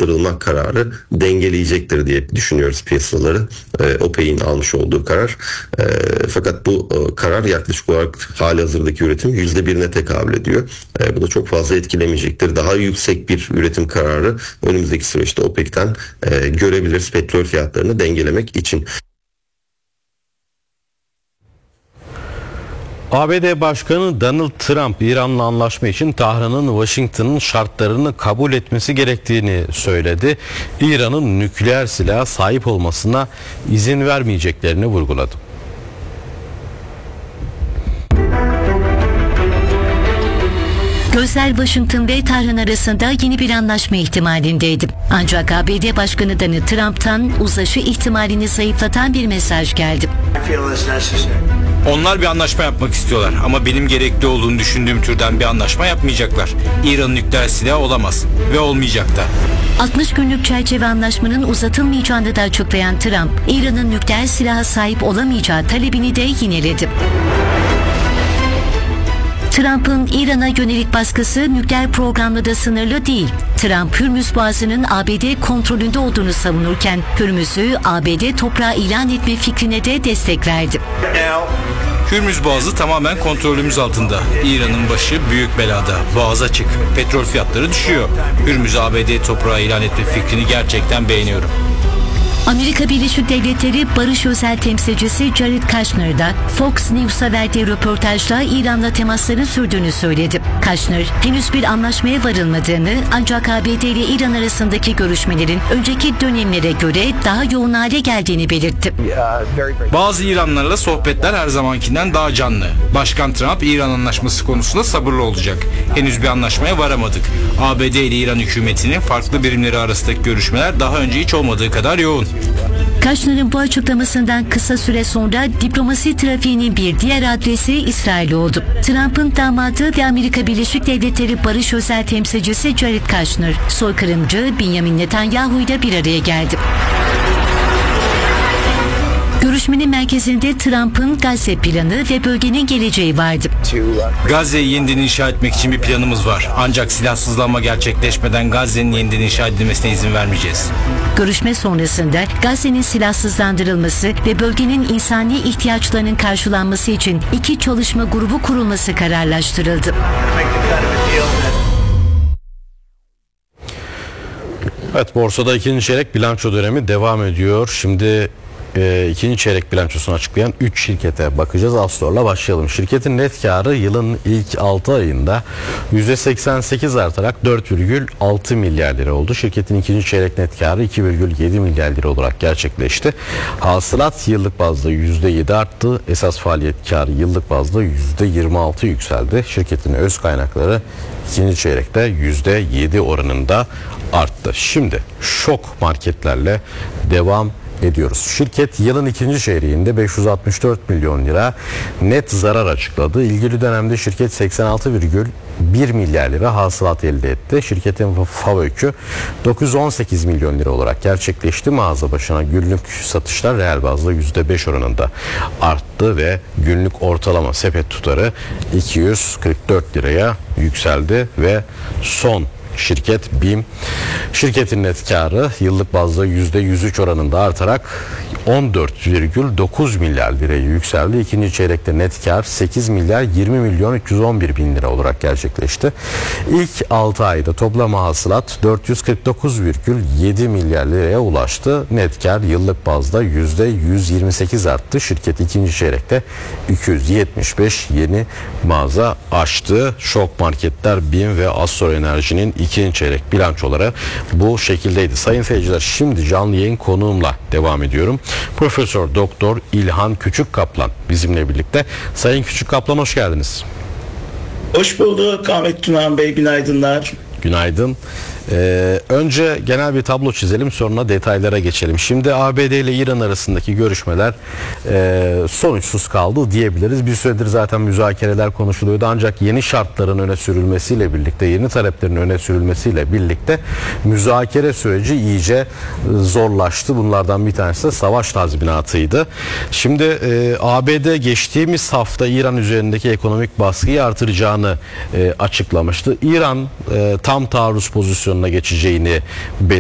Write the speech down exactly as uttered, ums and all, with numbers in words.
arttırılmak kararı dengeleyecektir diye düşünüyoruz piyasaları. E, OPEC'in almış olduğu karar. E, fakat bu e, karar yaklaşık olarak halihazırdaki üretim yüzde birine tekabül ediyor. E, bu da çok fazla etkilemeyecektir. Daha yüksek bir üretim kararı önümüzdeki süreçte OPEC'ten e, görebiliriz petrol fiyatlarını dengelemek için. A B D Başkanı Donald Trump, İran'la anlaşma için Tahran'ın Washington'ın şartlarını kabul etmesi gerektiğini söyledi. İran'ın nükleer silaha sahip olmasına izin vermeyeceklerini vurguladı. Gözler Washington ve Tahran arasında yeni bir anlaşma ihtimalindeydi. Ancak A B D Başkanı Donald Trump'tan uzlaşı ihtimalini zayıflatan bir mesaj geldi. Onlar bir anlaşma yapmak istiyorlar ama benim gerekli olduğunu düşündüğüm türden bir anlaşma yapmayacaklar. İran'ın nükleer silahı olamaz ve olmayacak da. altmış günlük çerçeve anlaşmanın uzatılmayacağını da açıklayan Trump, İran'ın nükleer silaha sahip olamayacağı talebini de yineledi. Trump'ın İran'a yönelik baskısı nükleer programla da sınırlı değil. Trump, Hürmüz Boğazı'nın A B D kontrolünde olduğunu savunurken Hürmüz'ü A B D toprağı ilan etme fikrine de destek verdi. Hürmüz Boğazı tamamen kontrolümüz altında. İran'ın başı büyük belada. Boğaz açık. Petrol fiyatları düşüyor. Hürmüz'ü A B D toprağı ilan etme fikrini gerçekten beğeniyorum. Amerika Birleşik Devletleri Barış Özel Temsilcisi Jared Kushner da Fox News'a verdiği röportajda İran'la temasların sürdüğünü söyledi. Kushner, henüz bir anlaşmaya varılmadığını ancak A B D ile İran arasındaki görüşmelerin önceki dönemlere göre daha yoğun hale geldiğini belirtti. Bazı İranlılarla sohbetler her zamankinden daha canlı. Başkan Trump, İran anlaşması konusunda sabırlı olacak. Henüz bir anlaşmaya varamadık. A B D ile İran hükümetinin farklı birimleri arasındaki görüşmeler daha önce hiç olmadığı kadar yoğun. Kushner'ın bu açıklamasından kısa süre sonra diplomasi trafiğinin bir diğer adresi İsrail oldu. Trump'ın damadı ve Amerika Birleşik Devletleri Barış Özel Temsilcisi Jared Kushner, soykırımcı Benjamin Netanyahu ile bir araya geldi. Görüşmenin merkezinde Trump'ın Gazze planı ve bölgenin geleceği vardı. Gazze'yi yeniden inşa etmek için bir planımız var. Ancak silahsızlanma gerçekleşmeden Gazze'nin yeniden inşa edilmesine izin vermeyeceğiz. Görüşme sonrasında Gazze'nin silahsızlandırılması ve bölgenin insani ihtiyaçlarının karşılanması için iki çalışma grubu kurulması kararlaştırıldı. Evet, borsada ikinci çeyrek bilanço dönemi devam ediyor. Şimdi e, ikinci çeyrek bilançosunu açıklayan üç şirkete bakacağız. Astor'la başlayalım. Şirketin net karı yılın ilk altı ayında yüzde seksen sekiz artarak dört virgül altı milyar lira oldu. Şirketin ikinci çeyrek net karı iki virgül yedi milyar lira olarak gerçekleşti. Hasılat yıllık bazda yüzde yedi arttı. Esas faaliyet karı yıllık bazda yüzde yirmi altı yükseldi. Şirketin öz kaynakları ikinci çeyrekte yüzde yedi oranında arttı. Şimdi şok marketlerle devam ediyoruz. Şirket yılın ikinci çeyreğinde beş yüz altmış dört milyon lira net zarar açıkladı. İlgili dönemde şirket seksen altı virgül bir milyar lira hasılat elde etti. Şirketin FAVÖK'ü dokuz yüz on sekiz milyon lira olarak gerçekleşti. Mağaza başına günlük satışlar reel bazda yüzde beş oranında arttı ve günlük ortalama sepet tutarı iki yüz kırk dört liraya yükseldi ve son şirket BİM. Şirketin net karı yıllık bazda yüzde yüz üç oranında artarak on dört virgül dokuz milyar liraya yükseldi. İkinci çeyrekte net kar sekiz milyar yirmi milyon üç yüz on bir bin lira olarak gerçekleşti. İlk altı ayda toplam hasılat dört yüz kırk dokuz virgül yedi milyar liraya ulaştı. Net kar yıllık bazda yüzde yüz yirmi sekiz arttı. Şirket ikinci çeyrekte iki yüz yetmiş beş yeni mağaza açtı. Şok marketler BİM ve Astor Enerji'nin ikinci çeyrek bilançoları bu şekildeydi. Sayın seyirciler, şimdi canlı yayın konuğumla devam ediyorum. Profesör Doktor İlhan Küçükkaplan bizimle birlikte. Sayın Küçükkaplan, hoş geldiniz. Hoş bulduk Ahmet Tunan Bey, günaydınlar. Günaydın. Ee, önce genel bir tablo çizelim, sonra detaylara geçelim. Şimdi A B D ile İran arasındaki görüşmeler e, sonuçsuz kaldı diyebiliriz. Bir süredir zaten müzakereler konuşuluyordu, ancak yeni şartların öne sürülmesiyle birlikte, yeni taleplerin öne sürülmesiyle birlikte müzakere süreci iyice zorlaştı. Bunlardan bir tanesi de savaş tazminatıydı. Şimdi e, A B D geçtiğimiz hafta İran üzerindeki ekonomik baskıyı artıracağını e, açıklamıştı. İran e, tam taarruz pozisyonu geçeceğini belirtti.